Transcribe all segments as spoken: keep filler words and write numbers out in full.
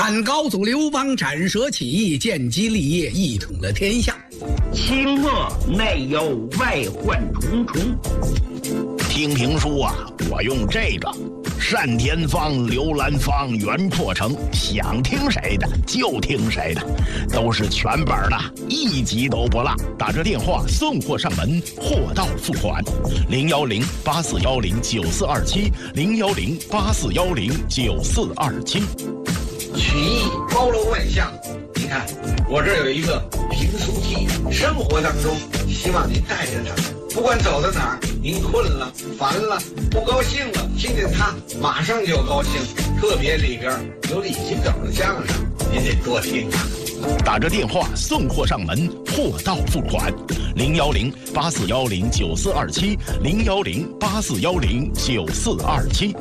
汉高祖刘邦斩蛇起义，建基立业，一统了天下。 清末内忧外患重重。 听评书啊，我用这个单田芳、刘兰芳、袁阔成，想听谁的就听谁的，都是全本的，一集都不落。打这电话送货上门，货到付款。零幺零八四幺零九四二七，零幺零八四幺零九四二七。 曲艺包罗万象，你看我这儿有一个评书机，生活当中希望您带着它，不管走到哪儿，您困了、烦了、不高兴了，听见它马上就高兴。特别里边有李金斗的相声，您得多听啊。 打着电话送货上门，货到付款。零幺零八四幺零九四二七，零幺零八四幺零九四二七。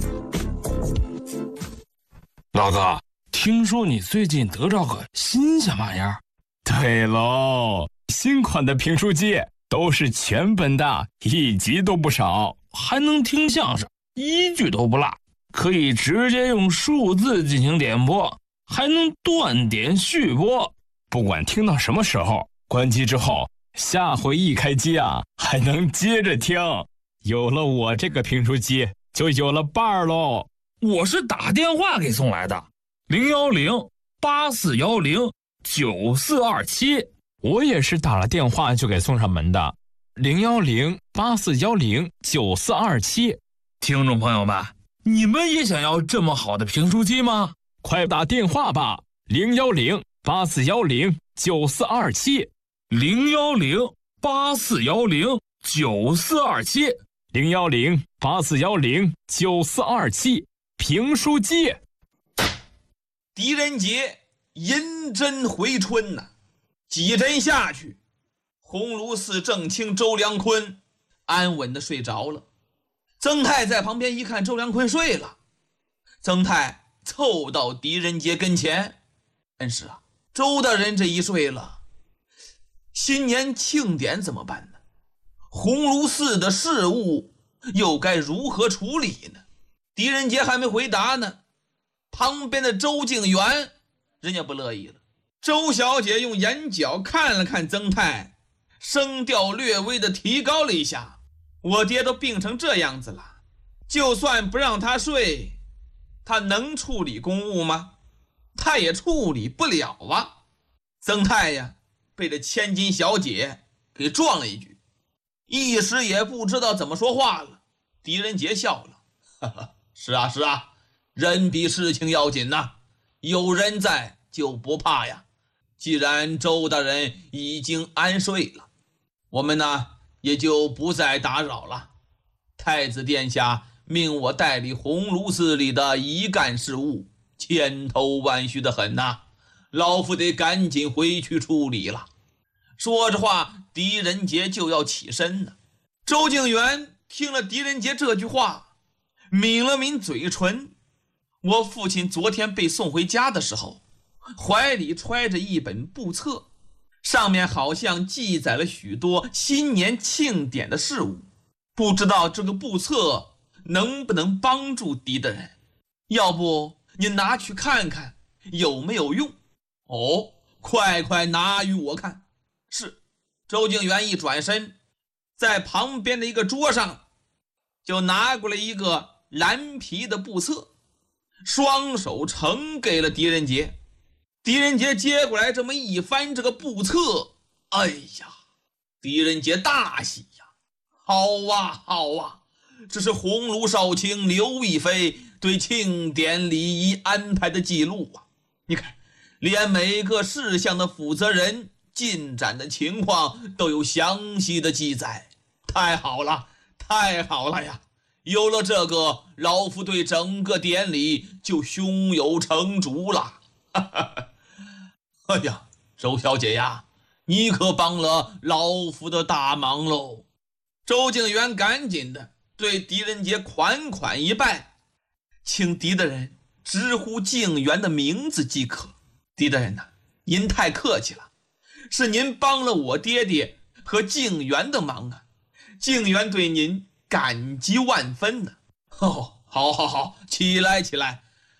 老哥，听说你最近得着个新鲜玩意儿？ 对喽，新款的评书机都是全本的，一集都不少， 还能听相声，一句都不落，可以直接用数字进行点播，还能断点续播。 不管听到什么时候，关机之后，下回一开机啊，还能接着听。有了我这个评书机，就有了伴儿喽。 我是打电话给送来的，零幺零八四幺零九四二七。 我也是打了电话就给送上门的，零幺零八四幺零九四二七。 听众朋友们，你们也想要这么好的评书机吗？ 快打电话吧，零幺零八四幺零九四二七， 零幺零八四幺零九四二七， 零幺零八四幺零九四二七。评书机。 狄仁杰银针回春呐、啊，几针下去，鸿胪寺正卿周良坤安稳的睡着了。曾泰在旁边一看周良坤睡了，曾泰凑到狄仁杰跟前，恩师啊，周大人这一睡了，新年庆典怎么办呢？鸿胪寺的事务又该如何处理呢？狄仁杰还没回答呢，旁边的周敬元人家不乐意了。周小姐用眼角看了看曾泰，声调略微的提高了一下，我爹都病成这样子了，就算不让他睡，他能处理公务吗？他也处理不了啊。曾泰呀，被这千金小姐给撞了一句，一时也不知道怎么说话了。狄仁杰笑了，哈哈，是啊是啊，人比事情要紧呐、啊，有人在就不怕呀。既然周大人已经安睡了，我们呢也就不再打扰了。太子殿下命我代理鸿胪寺里的一干事务，千头万绪的很呐、啊，老夫得赶紧回去处理了。说着话，狄仁杰就要起身呢。周敬元听了狄仁杰这句话，抿了抿嘴唇。我父亲昨天被送回家的时候，怀里揣着一本簿册，上面好像记载了许多新年庆典的事物，不知道这个簿册能不能帮助狄大人，要不您拿去看看有没有用？哦，快快拿与我看。是。周敬元一转身，在旁边的一个桌上就拿过来一个蓝皮的簿册，双手呈给了狄仁杰。狄仁杰接过来这么一翻这个簿册，哎呀，狄仁杰大喜呀！好啊好啊，这是鸿胪少卿刘亦菲对庆典礼仪安排的记录啊！你看，连每个事项的负责人进展的情况都有详细的记载，太好了太好了呀！有了这个，老夫对整个典礼就胸有成竹了。哎呀，周小姐呀，你可帮了老夫的大忙喽！周敬元赶紧的对狄仁杰款款一拜，请狄大人直呼敬元的名字即可。狄大人呐、啊，您太客气了，是您帮了我爹爹和敬元的忙啊，敬元对您感激万分呢、啊。哦，好好好，起来起来，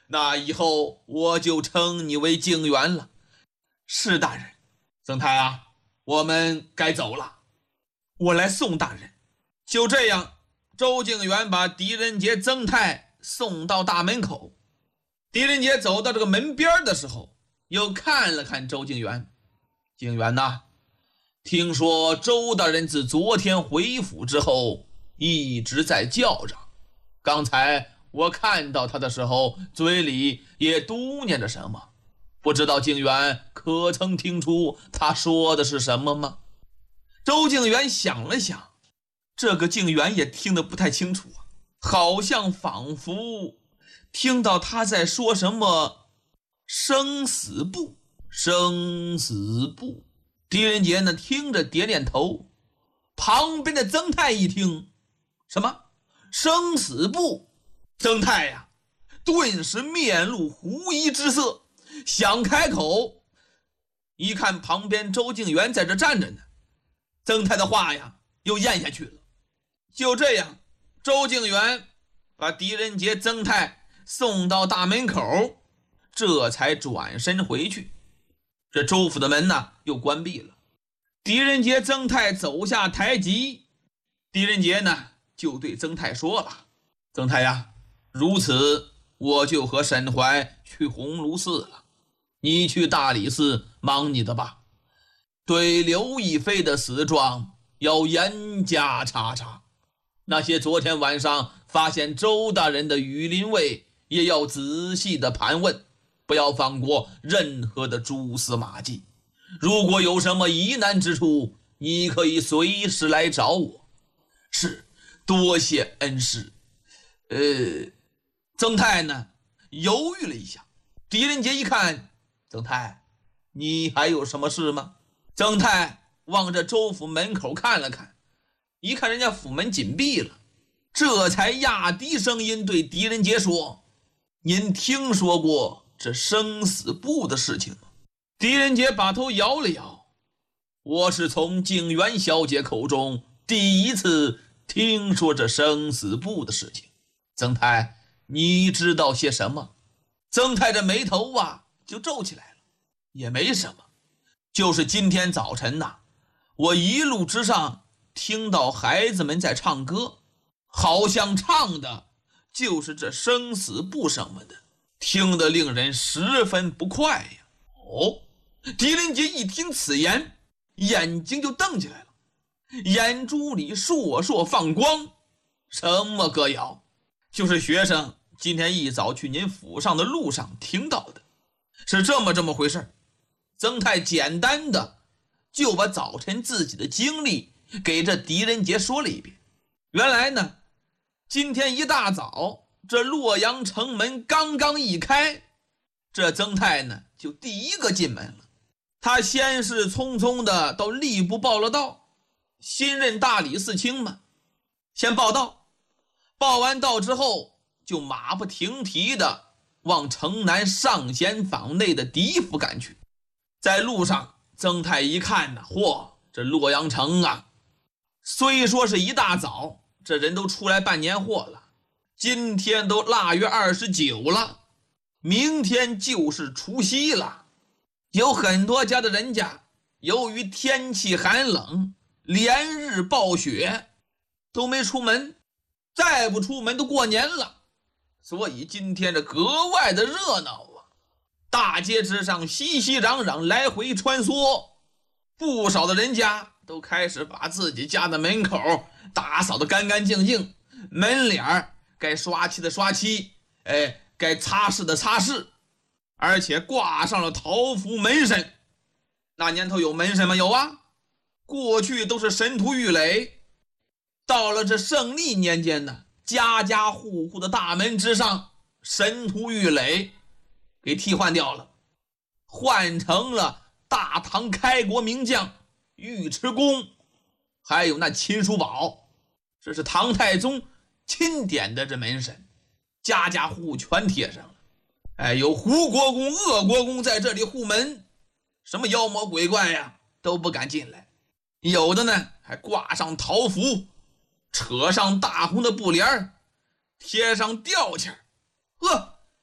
那以后我就称你为敬元了。是大人。曾太啊，我们该走了，我来送大人。就这样，周敬元把狄仁杰、曾太送到大门口。狄仁杰走到这个门边的时候，又看了看周敬元。敬元呐，听说周大人自昨天回府之后一直在叫嚷，刚才我看到他的时候嘴里也嘟囔着什么，不知道敬元可曾听出他说的是什么吗？周敬元想了想，这个敬元也听得不太清楚啊，好像仿佛听到他在说什么生死簿，生死簿。狄仁杰呢听着点点头，旁边的曾太一听，什么生死簿？曾太呀、啊，顿时面露狐疑之色，想开口，一看旁边周敬元在这站着呢，曾太的话呀又咽下去了。就这样，周敬元把狄仁杰、曾太送到大门口，这才转身回去。这周府的门呢又关闭了。狄仁杰、曾太走下台阶，狄仁杰呢就对曾太说了：“曾太呀，如此我就和沈怀去鸿胪寺了，你去大理寺忙你的吧。对刘亦菲的死状要严加查查，那些昨天晚上发现周大人的羽林卫也要仔细的盘问，不要放过任何的蛛丝马迹。如果有什么疑难之处，你可以随时来找我。”是，多谢恩师。呃，曾太呢犹豫了一下。狄仁杰一看，曾太，你还有什么事吗？曾太望着周府门口看了看，一看人家府门紧闭了，这才压低声音对狄仁杰说：“您听说过这生死簿的事情吗？”狄仁杰把头摇了摇：“我是从敬元小姐口中第一次听说这生死簿的事情。曾太，你知道些什么？”曾太这眉头啊就皱起来了。也没什么，就是今天早晨呐、啊，我一路之上听到孩子们在唱歌，好像唱的就是这生死簿什么的，听得令人十分不快呀。哦，狄仁杰一听此言，眼睛就瞪起来了，眼珠里烁烁放光。什么歌谣？就是学生今天一早去您府上的路上听到的。是这么这么回事。曾太简单的就把早晨自己的经历给这狄仁杰说了一遍。原来呢，今天一大早，这洛阳城门刚刚一开，这曾太呢就第一个进门了。他先是匆匆的到吏部报了到，新任大理寺卿嘛，先报到，报完到之后就马不停蹄的往城南上贤坊内的狄府赶去。在路上，曾太一看呢，嚯，这洛阳城啊，虽说是一大早，这人都出来办年货了。今天都腊月二十九了，明天就是除夕了。有很多家的人家，由于天气寒冷，连日暴雪，都没出门，再不出门都过年了。所以今天这格外的热闹啊，大街之上熙熙攘攘，来回穿梭，不少的人家都开始把自己家的门口打扫得干干净净，门脸该刷漆的刷漆，哎，该擦拭的擦拭，而且挂上了桃符门神。那年头有门神吗？有啊，过去都是神荼玉垒，到了这圣历年间呢，家家户户的大门之上神荼玉垒给替换掉了，换成了大唐开国名将尉迟恭，还有那秦叔宝。这是唐太宗钦点的这门神，家家户户全贴上了。哎，有胡国公、鄂国公在这里护门，什么妖魔鬼怪呀都不敢进来。有的呢还挂上桃符，扯上大红的布帘，贴上吊签。呵，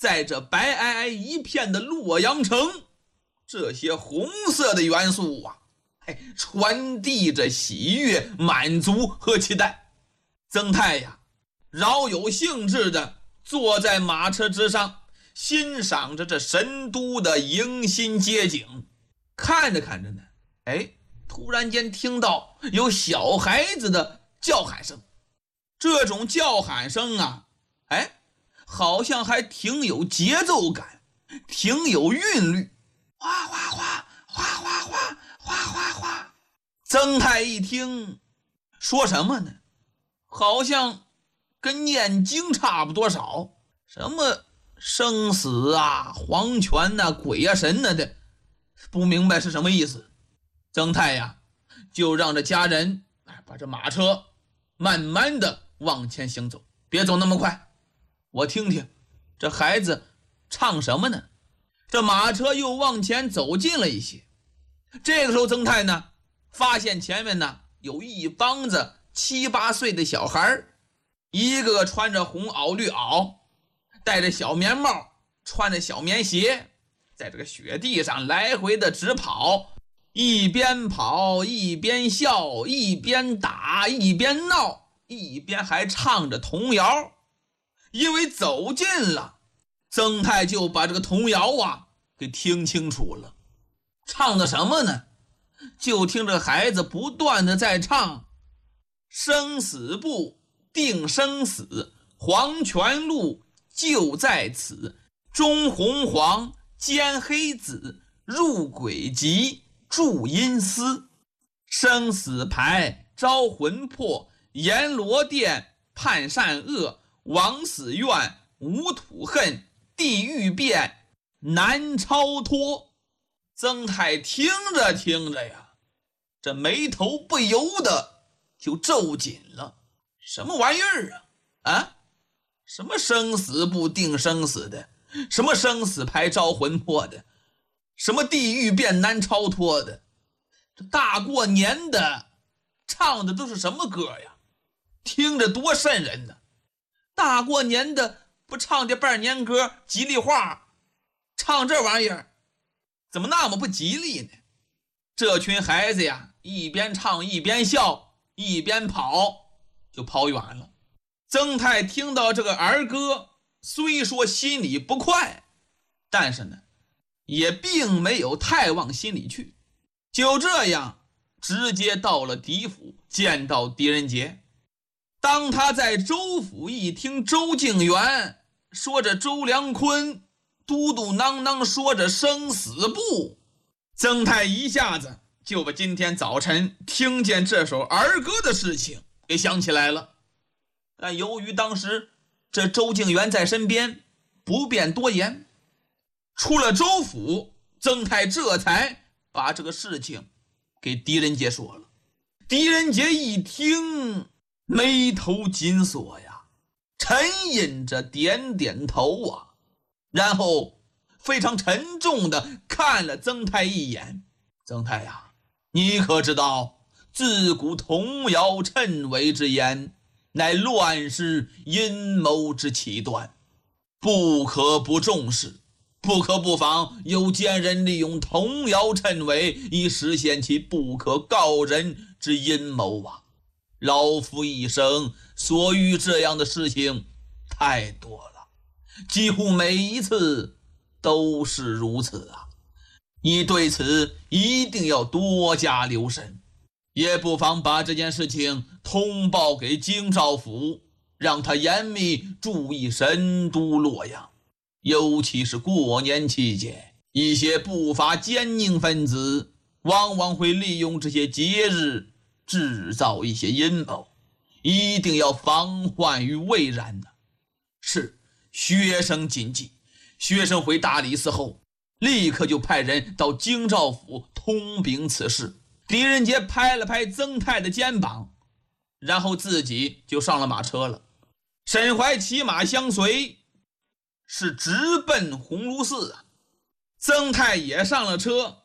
在这白皑皑一片的洛阳城，这些红色的元素啊，哎，传递着喜悦、满足和期待。曾太呀，饶有兴致地坐在马车之上，欣赏着这神都的迎新街景。看着看着呢，哎，突然间听到有小孩子的叫喊声。这种叫喊声啊，哎，好像还挺有节奏感，挺有韵律。哗哗哗哗哗哗哗哗哗。曾太一听，说什么呢？好像跟念经差不多少，什么生死啊、黄泉啊、鬼啊、神啊的，不明白是什么意思。曾太呀，就让这家人把这马车慢慢的往前行走，别走那么快，我听听这孩子唱什么呢。这马车又往前走近了一些，这个时候曾太呢，发现前面呢有一帮子七八岁的小孩，一个个穿着红袄绿袄，戴着小棉帽，穿着小棉鞋，在这个雪地上来回的直跑，一边跑一边笑，一边打一边闹，一边还唱着童谣。因为走近了，曾太就把这个童谣啊给听清楚了。唱的什么呢？就听着孩子不断的在唱：生死簿定生死，黄泉路就在此，中红黄兼黑紫，入鬼籍住阴司，生死牌招魂魄，阎罗殿判善恶，枉死怨无土恨，地狱变难超脱。曾太听着听着呀，这眉头不由得就皱紧了。什么玩意儿啊？啊，什么生死不定生死的，什么生死牌招魂魄的，什么地狱变难超脱的，这大过年的唱的都是什么歌呀？听着多瘆人呢！大过年的不唱点拜年歌、吉利话，唱这玩意儿怎么那么不吉利呢？这群孩子呀，一边唱一边笑，一边跑，就跑远了。曾太听到这个儿歌，虽说心里不快，但是呢，也并没有太往心里去。就这样，直接到了狄府，见到狄仁杰。当他在周府一听周敬元说着周良坤嘟嘟囔囔说着生死簿，曾太一下子就把今天早晨听见这首儿歌的事情给想起来了。但由于当时这周敬元在身边，不便多言。出了周府，曾太这才把这个事情给狄仁杰说了。狄仁杰一听，眉头紧锁呀，沉吟着点点头啊，然后非常沉重地看了曾太一眼。曾太呀，你可知道自古童谣谶纬之言，乃乱世阴谋之起端，不可不重视，不可不防有奸人利用童谣谶纬以实现其不可告人之阴谋啊！老夫一生所遇这样的事情太多了，几乎每一次都是如此啊！你对此一定要多加留神，也不妨把这件事情通报给京兆府，让他严密注意神都洛阳。尤其是过年期间，一些不法奸佞分子往往会利用这些节日制造一些阴谋，一定要防患于未然呢。是，学生谨记。学生回大理寺后，立刻就派人到京兆府通禀此事。狄仁杰拍了拍曾太的肩膀，然后自己就上了马车了。沈怀骑马相随，是直奔鸿胪寺啊。曾太也上了车，